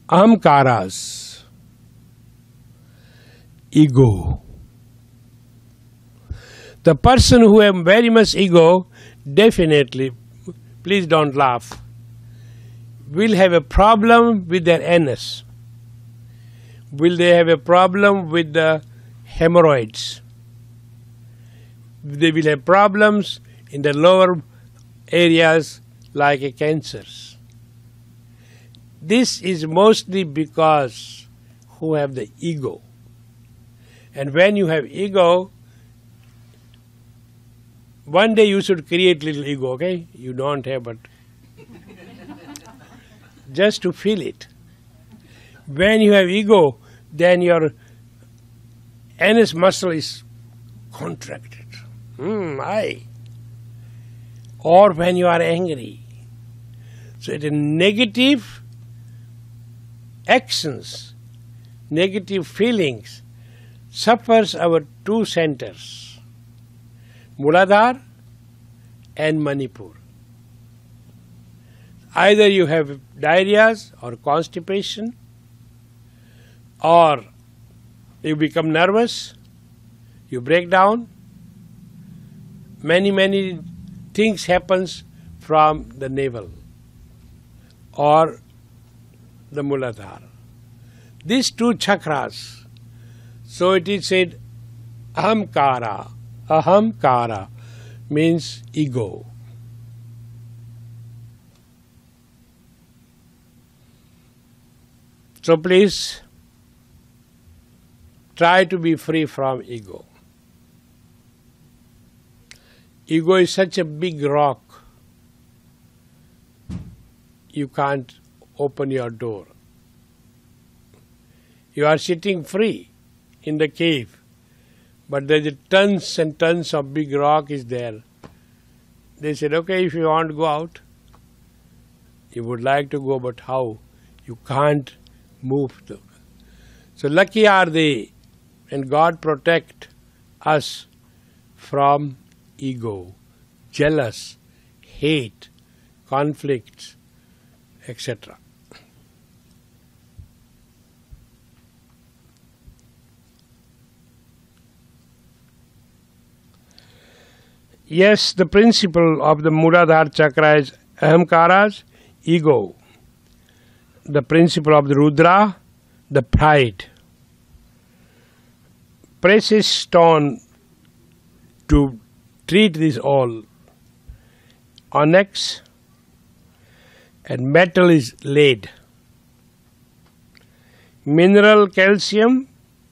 Ahamkaras, ego. The person who has very much ego, definitely, please don't laugh, will have a problem with their anus. Will they have a problem with the hemorrhoids? They will have problems in the lower areas like cancers. This is mostly because who have the ego. And when you have ego, one day you should create little ego, okay? You don't have, but just to feel it. When you have ego, then your anus muscle is contracted. Or when you are angry. So it is negative actions, negative feelings suffers our two centers, Muladhara and Manipur. Either you have diarrheas or constipation, or you become nervous, you break down. Many things happens from the navel or the Muladhara. These two chakras, so it is said Ahamkara. Ahamkara means ego. So please try to be free from ego. Ego is such a big rock, you can't open your door. You are sitting free in the cave, but there is tons and tons of big rock is there. They said, okay, if you want to go out, you would like to go, but how? You can't move. So lucky are they, and God protect us from ego, jealous, hate, conflicts, etc. Yes, the principle of the Muladhara chakra is Ahamkaras, ego. The principle of the Rudra, the pride. Precious stone to treat this all. Onyx and metal is lead. Mineral calcium,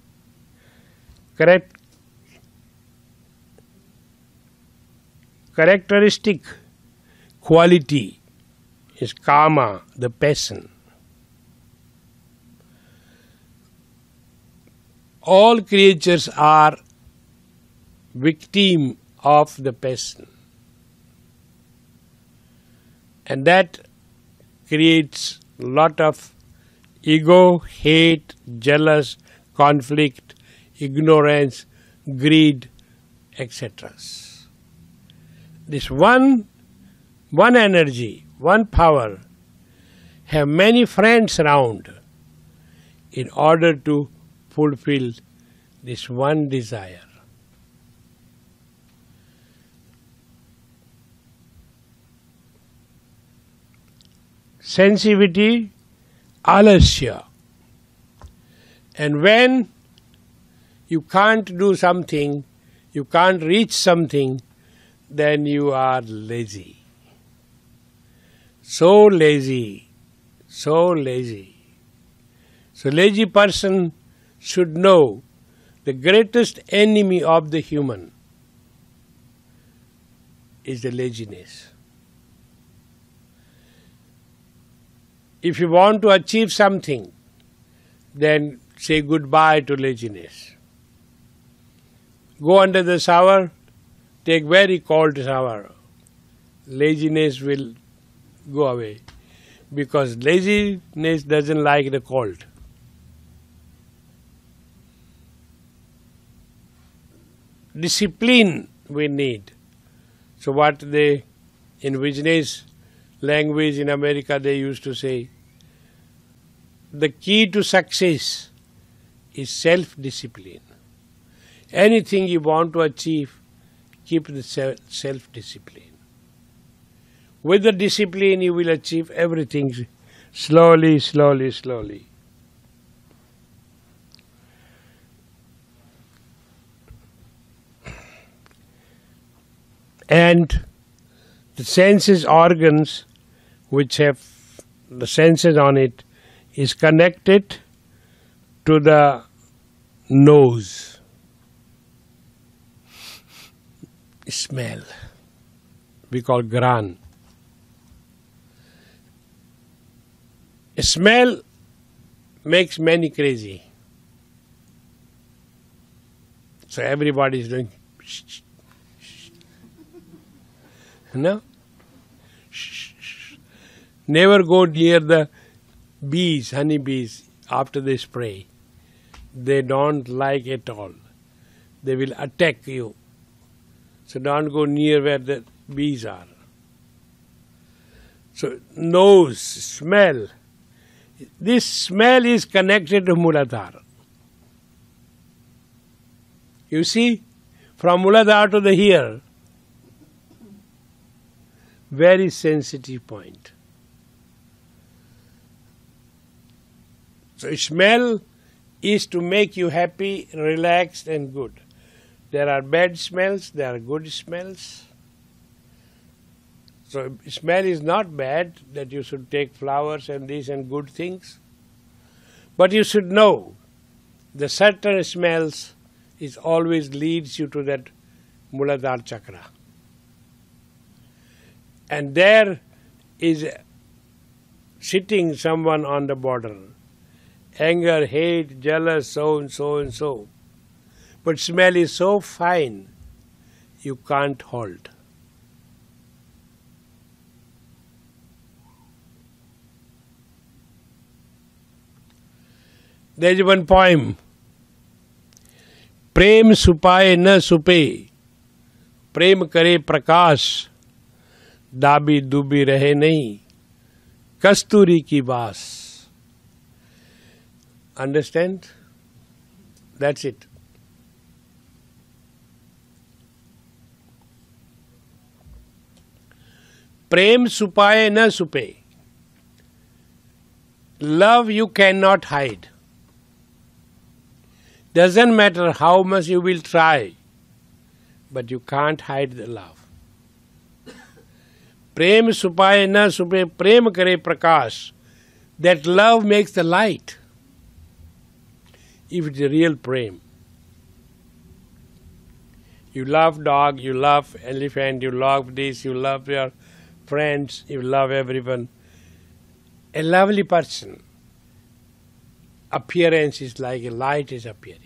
characteristic quality is kama, the passion. All creatures are victim of the passion, and that creates a lot of ego, hate, jealous, conflict, ignorance, greed, etc. This one energy, one power, have many friends around in order to fulfill this one desire. Sensitivity, alasya. And when you can't do something, you can't reach something, then you are lazy. So lazy, so lazy. So lazy person should know the greatest enemy of the human is the laziness. If you want to achieve something, then say goodbye to laziness. Go under the shower, take very cold shower. Laziness will go away, because laziness doesn't like the cold. Discipline we need. So what they, in business language in America, they used to say, the key to success is self-discipline. Anything you want to achieve, keep the self-discipline. With the discipline, you will achieve everything slowly, slowly, slowly. And the senses organs which have the senses on it is connected to the nose. Smell. We call ghrana. Smell makes many crazy. So everybody is doing shh, shh. No? Shh, shh. Never go near the bees, honey bees, after they spray. They don't like it all. They will attack you. So don't go near where the bees are. So nose, smell. This smell is connected to Muladhara. You see, from Muladhara to the here, very sensitive point. So smell is to make you happy, relaxed and good. There are bad smells, there are good smells. So smell is not bad that you should take flowers and these and good things. But you should know the certain smells is always leads you to that Muladhara chakra. And there is sitting someone on the border. Anger, hate, jealous, so and so and so. But smell is so fine, you can't hold. There is one poem. Prem supaye na supe, prem kare prakash, dabi dubi rahe nahi, kasturi ki baas. Understand? That's it. Prem supaye na supe. Love you cannot hide. Doesn't matter how much you will try, but you can't hide the love. Prem supaye na supe, prem kare prakash. That love makes the light. If it's a real prem. You love dog, you love elephant, you love this, you love your friends, you love everyone. A lovely person. Appearance is like a light is appearing.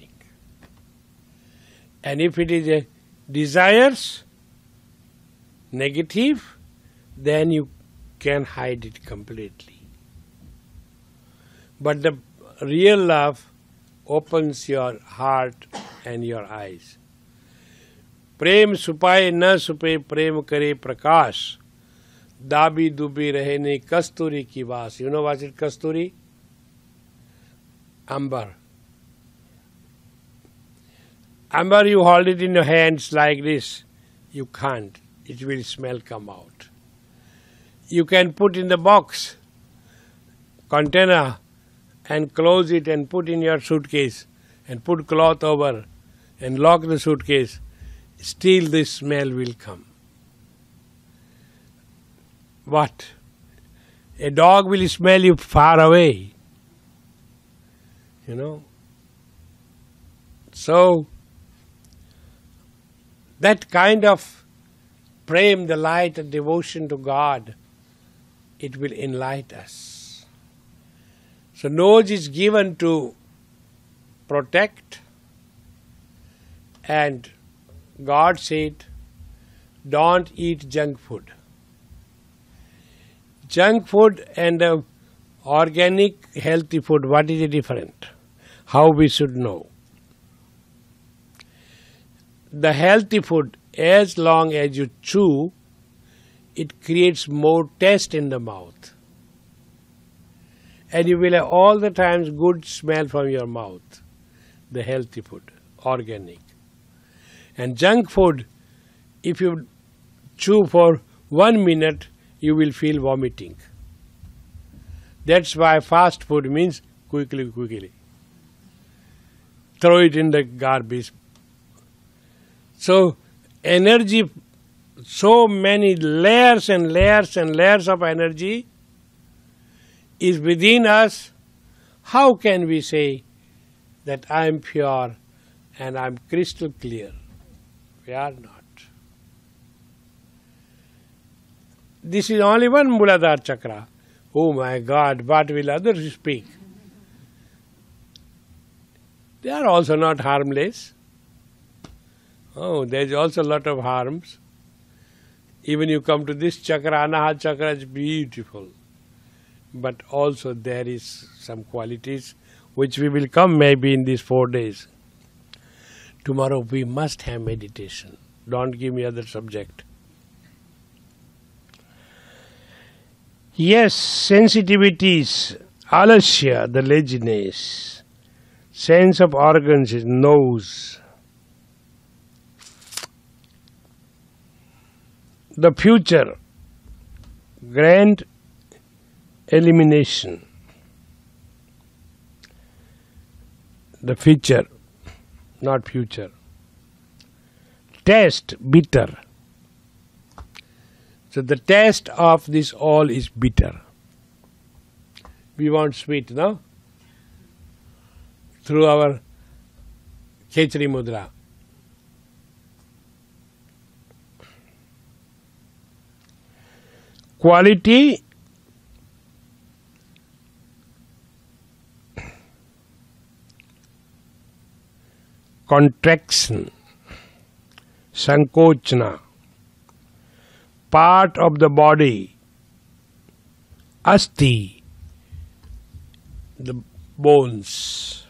And if it is a desires, negative, then you can hide it completely. But the real love opens your heart and your eyes. Prem supaye na supe, prem kare prakash, dabi dubi rahe nahi, kasturi ki baas. You know what is kasturi? Amber. Amber, you hold it in your hands like this. You can't. It will smell come out. You can put in the box, container, and close it and put in your suitcase and put cloth over and lock the suitcase. Still this smell will come. What? A dog will smell you far away. You know? So, that kind of prem, the light and devotion to God, it will enlighten us. So nose is given to protect, and God said, don't eat junk food. Junk food and organic healthy food, what is the difference? How we should know? The healthy food, as long as you chew, it creates more taste in the mouth. and you will have all the times good smell from your mouth. The healthy food, organic. And junk food, if you chew for 1 minute, you will feel vomiting. That's why fast food means quickly. Throw it in the garbage. So energy, so many layers and layers and layers of energy is within us. How can we say that I am pure and I am crystal clear? We are not. This is only one Muladhara chakra. Oh my God, what will others speak? They are also not harmless. Oh, there is also a lot of harms. Even you come to this chakra, Anahata chakra is beautiful. But also there is some qualities which we will come maybe in these 4 days. Tomorrow we must have meditation. Don't give me other subject. Yes, sensitivities, alasya, the laziness, sense of organs is nose. The future, grand elimination. The future, not future. Taste, bitter. So the taste of this all is bitter. We want sweet, no? Through our Khechari Mudra. Quality, contraction, sankochana, part of the body, asti, the bones,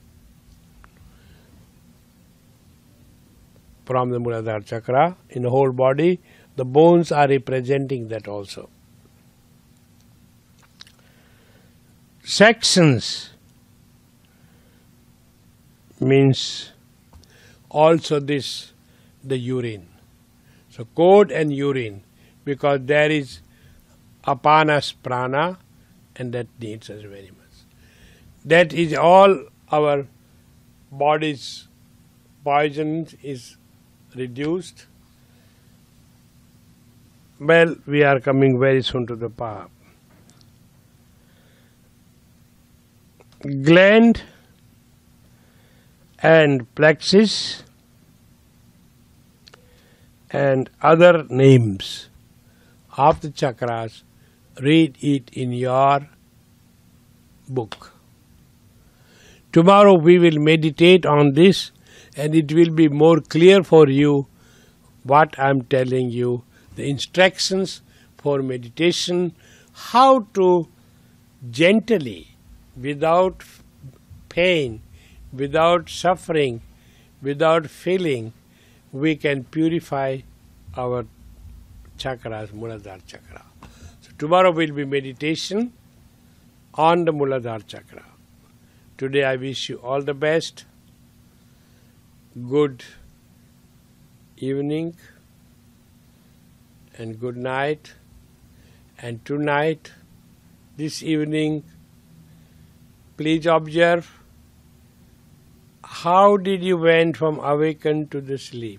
from the Muladhara chakra, in the whole body, the bones are representing that also. Sections means also this, the urine. So code and urine, because there is apanas prana and that needs us very much. That is all our body's poison is reduced. Well, we are coming very soon to the path. Gland and plexus and other names of the chakras, read it in your book. Tomorrow we will meditate on this and it will be more clear for you what I am telling you, the instructions for meditation, how to gently, without pain, without suffering, without feeling, we can purify our chakras, Muladhara chakra. So tomorrow will be meditation on the Muladhara chakra. Today I wish you all the best. Good evening and good night. And tonight, this evening, please observe how did you went from awakened to the sleep.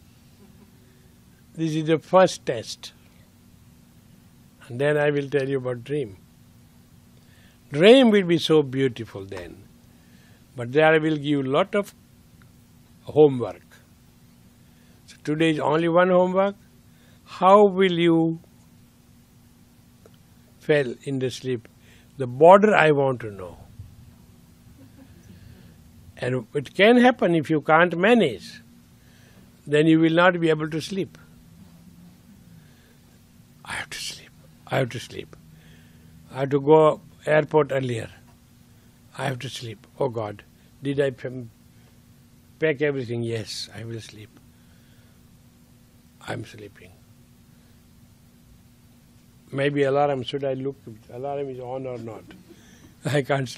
This is the first test. And then I will tell you about dream. Dream will be so beautiful then. But there I will give you a lot of homework. So today is only one homework. How will you fell in the sleep? The border I want to know. And it can happen if you can't manage. Then you will not be able to sleep. I have to sleep. I have to sleep. I have to go airport earlier. I have to sleep. Oh God, did I pack everything? Yes, I will sleep. I'm sleeping. Maybe alarm, should I look if alarm is on or not? I can't sleep.